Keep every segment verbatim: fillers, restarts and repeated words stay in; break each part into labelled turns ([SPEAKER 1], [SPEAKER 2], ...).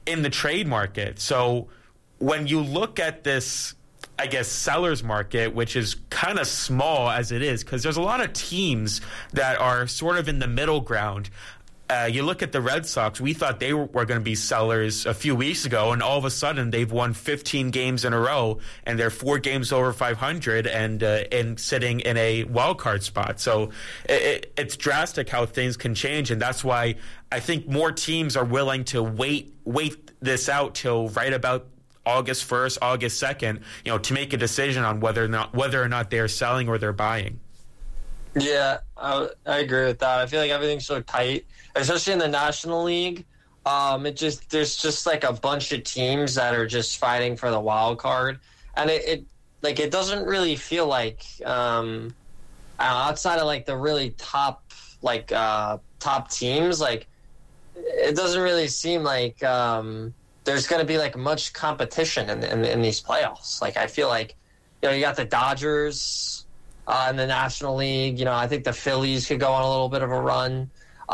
[SPEAKER 1] in the trade market. So when you look at this, I guess, seller's market, which is kind of small as it is, because there's a lot of teams that are sort of in the middle ground. Uh, you look at the Red Sox, we thought they were, were going to be sellers a few weeks ago, and all of a sudden they've won fifteen games in a row, and they're four games over five hundred and uh, and sitting in a wild card spot. So it, it's drastic how things can change, and that's why I think more teams are willing to wait wait this out till right about August first, August second, you know, to make a decision on whether or not whether or not they're selling or they're buying.
[SPEAKER 2] Yeah, I, I agree with that. I feel like everything's so tight, especially in the National League. Um, it just there's just like a bunch of teams that are just fighting for the wild card, and it, it like it doesn't really feel like um, outside of like the really top like uh, top teams, like it doesn't really seem like um, there's going to be like much competition in, in in these playoffs. Like I feel like you know you got the Dodgers. Uh, in the National League, you know, I think the Phillies could go on a little bit of a run.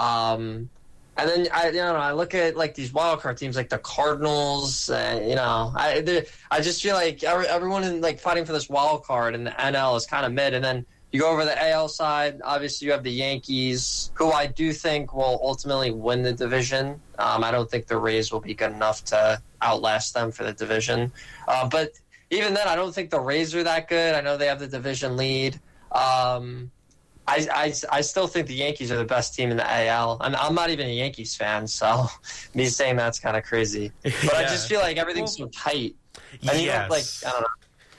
[SPEAKER 2] Um, and then I, you know, I look at like these wild card teams, like the Cardinals. Uh, you know, I, I just feel like every, everyone in like fighting for this wild card in the N L is kind of mid. And then you go over the A L side. Obviously, you have the Yankees, who I do think will ultimately win the division. Um, I don't think the Rays will be good enough to outlast them for the division, uh, but. Even then, I don't think the Rays are that good. I know they have the division lead. Um, I, I, I still think the Yankees are the best team in the A L. I'm, I'm not even a Yankees fan, so me saying that's kind of crazy. But yeah. I just feel like everything's so tight. And
[SPEAKER 1] yes.
[SPEAKER 2] Like, I don't know.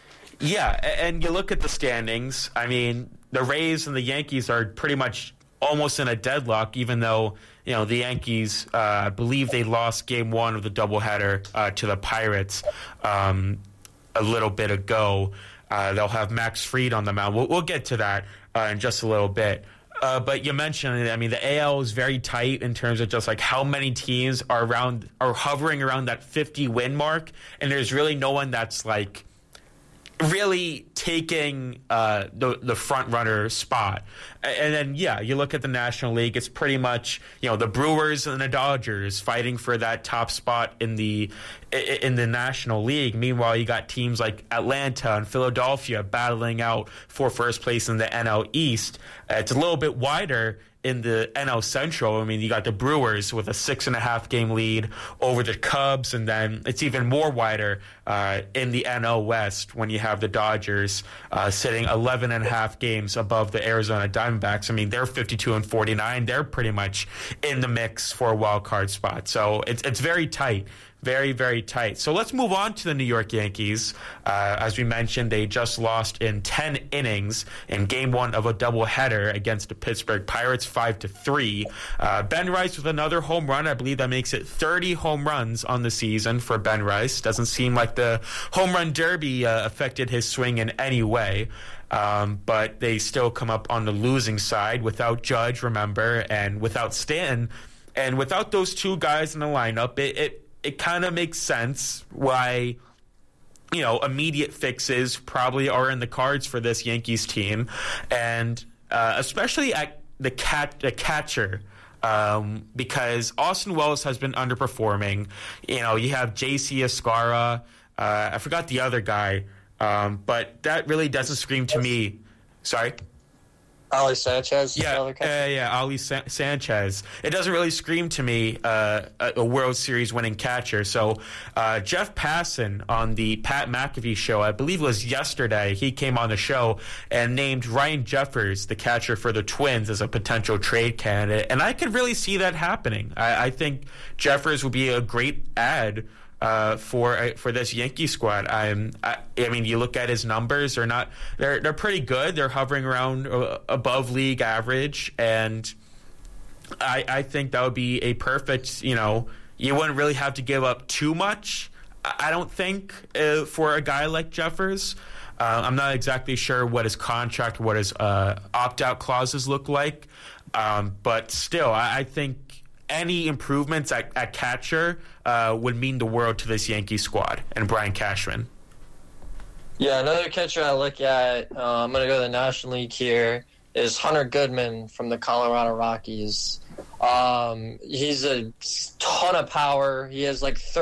[SPEAKER 1] Yeah, and you look at the standings. I mean, the Rays and the Yankees are pretty much almost in a deadlock, even though, you know, the Yankees, uh, I believe they lost game one of the doubleheader uh, to the Pirates. Um a little bit ago. Uh, they'll have Max Fried on the mound. We'll, we'll get to that uh, in just a little bit. Uh, but you mentioned, I mean, the A L is very tight in terms of just like how many teams are around, are hovering around that fifty win mark, and there's really no one that's like really taking uh, the the front runner spot. And then, yeah, you look at the National League, it's pretty much, you know, the Brewers and the Dodgers fighting for that top spot in the in the National League. Meanwhile, you got teams like Atlanta and Philadelphia battling out for first place in the N L East. Uh, it's a little bit wider in the N L Central. I mean, you got the Brewers with a six and a half game lead over the Cubs, and then it's even more wider uh, in the N L West when you have the Dodgers uh, sitting eleven and a half games above the Arizona Diamondbacks. I mean, they're fifty-two and forty-nine. They're pretty much in the mix for a wild card spot. So it's it's very tight. Very, very tight. So let's move on to the New York Yankees. Uh, as we mentioned, they just lost in ten innings in game one of a doubleheader against the Pittsburgh Pirates, five to three. Uh, Ben Rice with another home run. I believe that makes it thirty home runs on the season for Ben Rice. Doesn't seem like the home run derby uh, affected his swing in any way. Um, but they still come up on the losing side without Judge, remember, and without Stanton. And without those two guys in the lineup, it, it it kind of makes sense why, you know, immediate fixes probably are in the cards for this Yankees team. And uh, especially at the cat the catcher, um, because Austin Wells has been underperforming. You know, you have J C Escara. Uh, I forgot the other guy, um, but that really doesn't scream to me. Sorry?
[SPEAKER 2] Ali Sanchez.
[SPEAKER 1] Yeah, uh, yeah, Ali Sa- Sanchez. It doesn't really scream to me uh, a, a World Series winning catcher. So uh, Jeff Passan on the Pat McAfee show, I believe it was yesterday, he came on the show and named Ryan Jeffers, the catcher for the Twins, as a potential trade candidate. And I could really see that happening. I, I think Jeffers would be a great add Uh, for uh, for this Yankee squad. I'm, I, I mean, you look at his numbers; they're not they're they're pretty good. They're hovering around uh, above league average, and I I think that would be a perfect. You know, you wouldn't really have to give up too much. I don't think uh, for a guy like Jeffers. Uh, I'm not exactly sure what his contract, what his uh, opt-out clauses look like, um, but still, I, I think any improvements at, at catcher uh, would mean the world to this Yankee squad and Brian Cashman.
[SPEAKER 2] Yeah, another catcher I look at, uh, I'm going to go to the National League here, is Hunter Goodman from the Colorado Rockies. Um, he's a ton of power. He has like